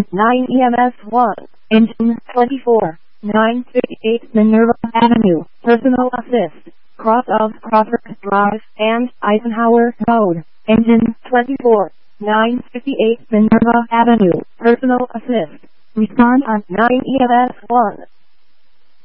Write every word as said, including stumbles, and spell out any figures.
nine E M S one, engine twenty-four, nine fifty-eight Minerva Avenue, personal assist, cross of Crawford Drive and Eisenhower Road, engine twenty-four, nine fifty-eight Minerva Avenue, personal assist. Respond on nine E M S one.